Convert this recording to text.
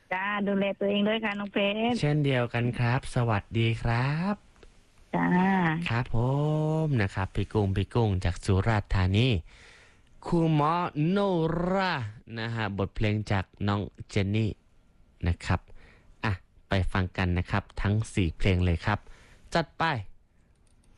จ้าดูแลตัวเองด้วยค่ะน้องเพชรเช่นเดียวกันครับ สวัสดีครับจ้าครับผมนะครับพี่กุ้งจากสุราษฎร์ธานีครูหมอโนรานะฮะบทเพลงจากน้องเจนนี่นะครับอ่ะไปฟังกันนะครับทั้ง4เพลงเลยครับจัดไป